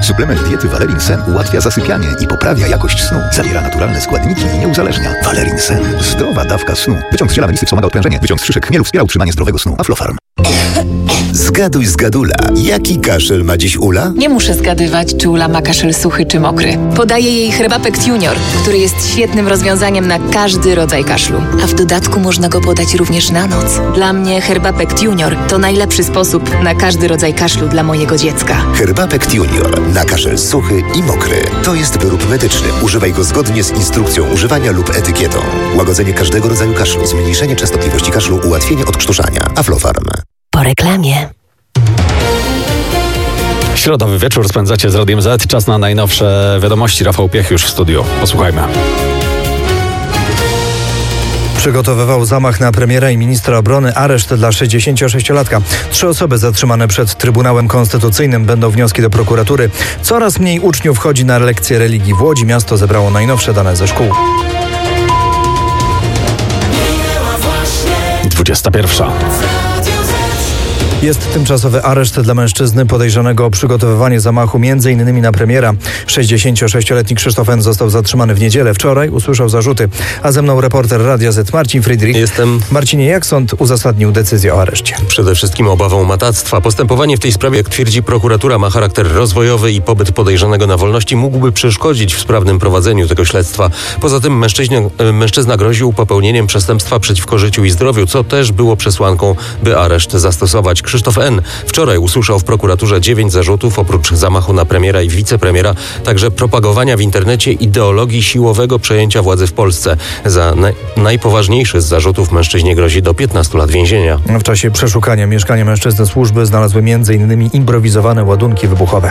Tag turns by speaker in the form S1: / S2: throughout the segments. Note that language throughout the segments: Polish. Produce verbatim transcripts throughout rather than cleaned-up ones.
S1: Suplement diety Valerin Sen ułatwia zasypianie i poprawia jakość snu. Zawiera naturalne składniki i nie uzależnia. Valerin Sen. Zdrowa dawka snu. Wyciąg z ziela melisy wspomaga odprężenie. Wyciąg z szyszek chmielu wspiera utrzymanie zdrowego snu. Aflofarm.
S2: Zgaduj z Gadula. Jaki kaszel ma dziś Ula?
S3: Nie muszę zgadywać, czy Ula ma kaszel suchy czy mokry. Podaję jej Herbapekt Junior, który jest świetnym rozwiązaniem na każdy rodzaj kaszlu. A w dodatku można go podać również na noc. Dla mnie Herbapekt Junior to najlepszy sposób na każdy rodzaj kaszlu dla mojego dziecka.
S2: Herbapekt Junior na kaszel suchy i mokry. To jest wyrób medyczny. Używaj go zgodnie z instrukcją używania lub etykietą. Łagodzenie każdego rodzaju kaszlu, zmniejszenie częstotliwości kaszlu, ułatwienie odkrztuszania. Aflofarm.
S3: Po reklamie.
S4: Środowy wieczór spędzacie z Radiem Z. Czas na najnowsze wiadomości. Rafał Piech już w studiu. Posłuchajmy.
S5: Przygotowywał zamach na premiera i ministra obrony, areszt dla sześćdziesięciosześciolatka. Trzy osoby zatrzymane przed Trybunałem Konstytucyjnym, będą wnioski do prokuratury. Coraz mniej uczniów chodzi na lekcje religii w Łodzi. Miasto zebrało najnowsze dane ze szkół.
S4: dwudziesta pierwsza.
S5: Jest tymczasowy areszt dla mężczyzny podejrzanego o przygotowywanie zamachu między innymi na premiera. sześćdziesięciosześcioletni Krzysztof N. został zatrzymany w niedzielę. Wczoraj usłyszał zarzuty. A ze mną reporter Radia Z Marcin Friedrich.
S6: Jestem.
S5: Marcinie, jak sąd uzasadnił decyzję o areszcie?
S6: Przede wszystkim obawą matactwa. Postępowanie w tej sprawie, jak twierdzi prokuratura, ma charakter rozwojowy i pobyt podejrzanego na wolności mógłby przeszkodzić w sprawnym prowadzeniu tego śledztwa. Poza tym mężczyźnia, mężczyzna groził popełnieniem przestępstwa przeciwko życiu i zdrowiu, co też było przesłanką, by areszt zastosować. Krzysztof N. wczoraj usłyszał w prokuraturze dziewięć zarzutów, oprócz zamachu na premiera i wicepremiera, także propagowania w internecie ideologii siłowego przejęcia władzy w Polsce. Za naj- najpoważniejszy z zarzutów mężczyźnie grozi do piętnastu lat więzienia.
S5: W czasie przeszukania mieszkania mężczyzny służby znalazły między innymi improwizowane ładunki wybuchowe.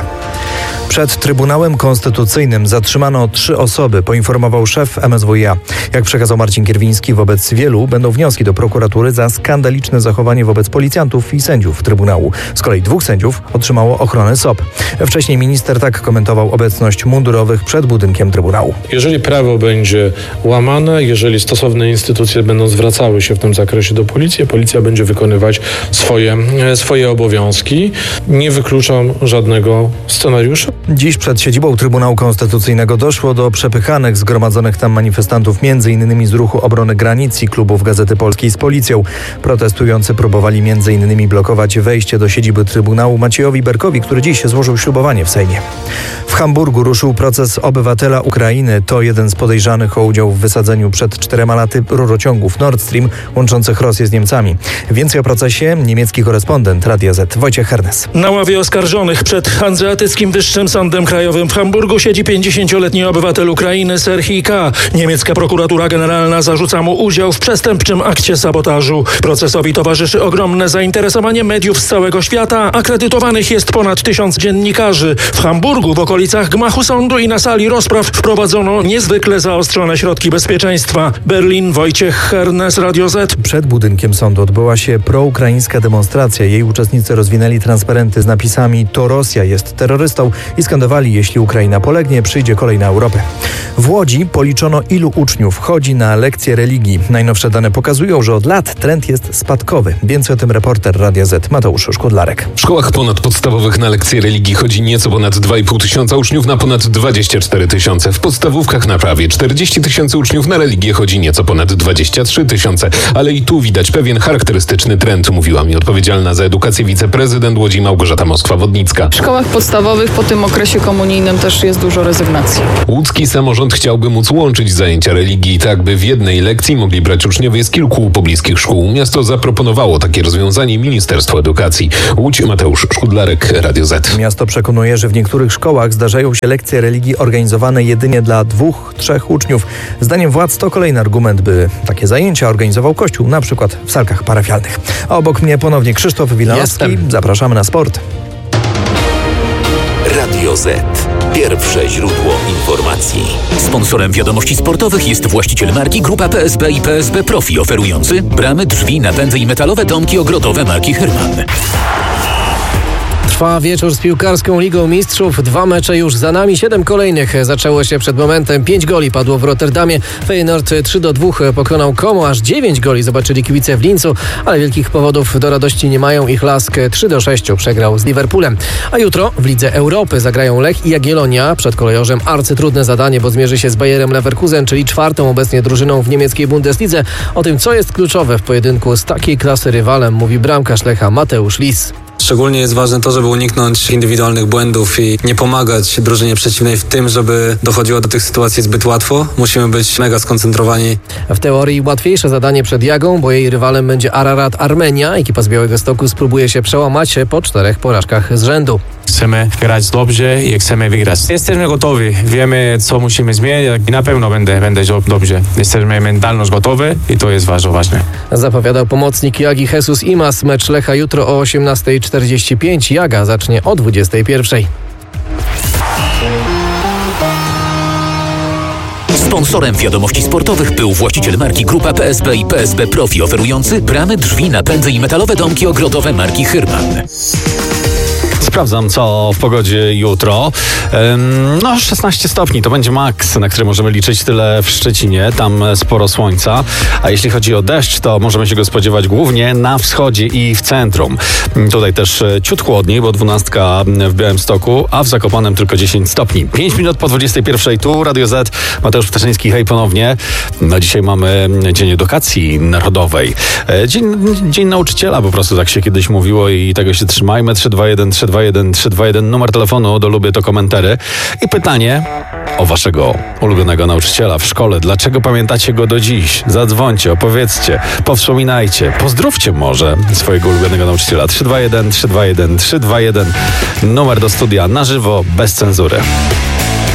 S5: Przed Trybunałem Konstytucyjnym zatrzymano trzy osoby, poinformował szef M S W iA. Jak przekazał Marcin Kierwiński, wobec wielu będą wnioski do prokuratury za skandaliczne zachowanie wobec policjantów i sędziów Trybunału. Z kolei dwóch sędziów otrzymało ochronę S O P. Wcześniej minister tak komentował obecność mundurowych przed budynkiem Trybunału.
S7: Jeżeli prawo będzie łamane, jeżeli stosowne instytucje będą zwracały się w tym zakresie do policji, policja będzie wykonywać swoje, swoje obowiązki. Nie wykluczam żadnego scenariusza.
S5: Dziś przed siedzibą Trybunału Konstytucyjnego doszło do przepychanek zgromadzonych tam manifestantów, między innymi z Ruchu Obrony Granic i klubów Gazety Polskiej z policją. Protestujący próbowali między innymi blokować wejście do siedziby Trybunału Maciejowi Berkowi, który dziś złożył ślubowanie w Sejmie. W Hamburgu ruszył proces obywatela Ukrainy. To jeden z podejrzanych o udział w wysadzeniu przed czterema laty rurociągów Nord Stream łączących Rosję z Niemcami. Więcej o procesie niemiecki korespondent Radia Z Wojciech Hernes.
S8: Na ławie oskarżonych przed Hanzeatyckim Wyższym Sądem Krajowym w Hamburgu siedzi pięćdziesięcioletni obywatel Ukrainy Serhii K. Niemiecka prokuratura generalna zarzuca mu udział w przestępczym akcie sabotażu. Procesowi towarzyszy ogromne zainteresowanie mediów z całego świata. Akredytowanych jest ponad tysiąc dziennikarzy. W Hamburgu w okolicach gmachu sądu i na sali rozpraw wprowadzono niezwykle zaostrzone środki bezpieczeństwa. Berlin, Wojciech Hernes, Radio Z.
S5: Przed budynkiem sądu odbyła się proukraińska demonstracja. Jej uczestnicy rozwinęli transparenty z napisami „To Rosja jest terrorystą” i skandowali: jeśli Ukraina polegnie, przyjdzie kolej na Europę. W Łodzi policzono, ilu uczniów chodzi na lekcje religii. Najnowsze dane pokazują, że od lat trend jest spadkowy. Więcej o tym reporter Radia Z Mateusz Szkudlarek.
S9: W szkołach ponadpodstawowych na lekcje religii chodzi nieco ponad dwa i pół tysiąca uczniów na ponad dwadzieścia cztery tysiące. W podstawówkach na prawie czterdzieści tysięcy uczniów na religię chodzi nieco ponad dwadzieścia trzy tysiące. Ale i tu widać pewien charakterystyczny trend, mówiła mi odpowiedzialna za edukację wiceprezydent Łodzi Małgorzata Moskwa-Wodnicka.
S10: W szkołach podstawowych po tym okresie komunijnym też jest dużo rezygnacji.
S9: Łódzki samorząd chciałby móc łączyć zajęcia religii tak, by w jednej lekcji mogli brać uczniowie z kilku pobliskich szkół. Miasto zaproponowało takie rozwiązanie Ministerstwu Edukacji. Łódź, Mateusz Szkudlarek, Radio Z.
S5: Miasto przekonuje, że w niektórych szkołach zdarzają się lekcje religii organizowane jedynie dla dwóch, trzech uczniów. Zdaniem władz to kolejny argument, by takie zajęcia organizował Kościół, na przykład w salkach parafialnych. A obok mnie ponownie Krzysztof Wilanowski. Jestem. Zapraszamy na sport.
S2: Radio Z. Pierwsze źródło informacji.
S11: Sponsorem wiadomości sportowych jest właściciel marki Grupa P S B i P S B Profi, oferujący bramy, drzwi, napędy i metalowe domki ogrodowe marki Hyrman.
S12: Trwa wieczór z piłkarską Ligą Mistrzów. Dwa mecze już za nami, siedem kolejnych. Zaczęło się przed momentem. Pięć goli padło w Rotterdamie. Feyenoord trzy do dwóch pokonał Como. Aż dziewięć goli zobaczyli kibice w Lincu, ale wielkich powodów do radości nie mają. Ich Lask trzy do sześciu przegrał z Liverpoolem. A jutro w Lidze Europy zagrają Lech i Jagiellonia. Przed kolejorzem arcytrudne zadanie, bo zmierzy się z Bayerem Leverkusen, czyli czwartą obecnie drużyną w niemieckiej Bundeslidze. O tym, co jest kluczowe w pojedynku z takiej klasy rywalem, mówi bramkarz Lecha Mateusz Lis.
S13: Szczególnie jest ważne to, żeby uniknąć indywidualnych błędów i nie pomagać drużynie przeciwnej w tym, żeby dochodziło do tych sytuacji zbyt łatwo. Musimy być mega skoncentrowani.
S12: W teorii łatwiejsze zadanie przed Jagą, bo jej rywalem będzie Ararat Armenia. Ekipa z Białegostoku spróbuje się przełamać po czterech porażkach z rzędu.
S14: Chcemy grać dobrze i chcemy wygrać. Jesteśmy gotowi, wiemy co musimy zmienić i na pewno będzie, będzie dobrze. Jesteśmy mentalnie gotowi i to jest bardzo ważne.
S12: Zapowiadał pomocnik Jagi Jesus Imas. Mecz Lecha jutro o osiemnasta czterdzieści pięć. Jaga zacznie o dwudziestej pierwszej.
S11: Sponsorem wiadomości sportowych był właściciel marki Grupa P S B i P S B Profi, oferujący bramy, drzwi, napędy i metalowe domki ogrodowe marki Hyrman.
S4: Sprawdzam, co w pogodzie jutro. No, szesnaście stopni to będzie maks, na który możemy liczyć, tyle w Szczecinie. Tam sporo słońca. A jeśli chodzi o deszcz, to możemy się go spodziewać głównie na wschodzie i w centrum. Tutaj też ciut chłodniej, bo dwunastka w Białymstoku, a w Zakopanem tylko dziesięć stopni. pięć minut po dwudziestej pierwszej. Tu Radio Z. Mateusz Ptaszyński, hej ponownie. No, dzisiaj mamy Dzień Edukacji Narodowej. Dzień, dzień nauczyciela, po prostu tak się kiedyś mówiło i tego się trzymajmy. trzy dwa jeden trzy dwa jeden trzy dwa jeden, numer telefonu do Lubię to komentary. I pytanie o waszego ulubionego nauczyciela w szkole. Dlaczego pamiętacie go do dziś? Zadzwońcie, opowiedzcie, powspominajcie, pozdrówcie może swojego ulubionego nauczyciela. trzy dwa jeden trzy dwa jeden trzy dwa jeden, numer do studia na żywo, bez cenzury.